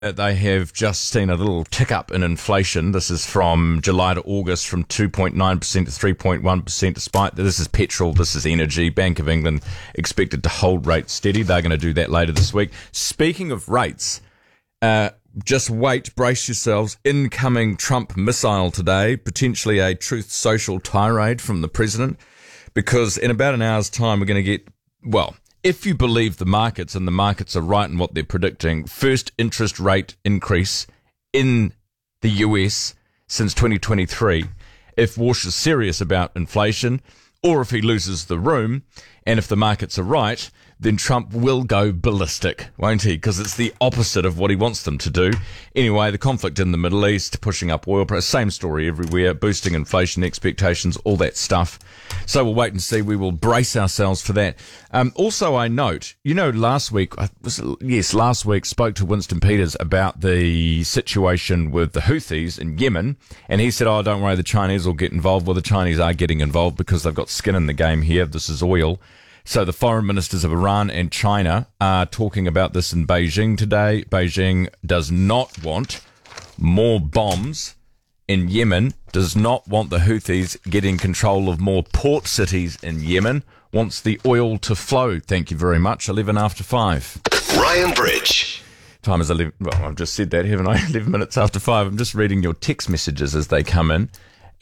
They have just seen a little tick up in inflation. This is from July to August, from 2.9% to 3.1%, despite that this is petrol, this is energy. Bank of England expected to hold rates steady. They're going to do that later this week. Speaking of rates, just wait, brace yourselves. Incoming Trump missile today, potentially a Truth Social tirade from the president, because in about an hour's time we're going to get, well, if you believe the markets and the markets are right in what they're predicting, first interest rate increase in the US since 2023. If Walsh is serious about inflation, or if he loses the room, and if the markets are right, then Trump will go ballistic, won't he? Because it's the opposite of what he wants them to do. Anyway, the conflict in the Middle East, pushing up oil prices, same story everywhere, boosting inflation expectations, all that stuff. So we'll wait and see. We will brace ourselves for that. Also, I note, last week spoke to Winston Peters about the situation with the Houthis in Yemen, and he said, don't worry, the Chinese will get involved. Well, the Chinese are getting involved because they've got skin in the game here. This is oil. So the foreign ministers of Iran and China are talking about this in Beijing today. Beijing does not want more bombs in Yemen, does not want the Houthis getting control of more port cities in Yemen, wants the oil to flow. Thank you very much. 11 after 5. Ryan Bridge. Time is 11. Well, I've just said that, haven't I? 11 minutes after 5. I'm just reading your text messages as they come in.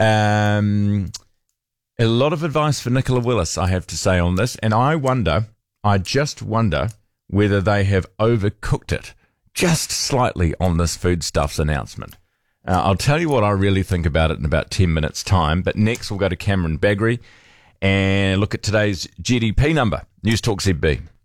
A lot of advice for Nicola Willis, I have to say, on this. And I just wonder whether they have overcooked it just slightly on this foodstuffs announcement. I'll tell you what I really think about it in about 10 minutes' time. But next we'll go to Cameron Baggery and look at today's GDP number. News Talk ZB.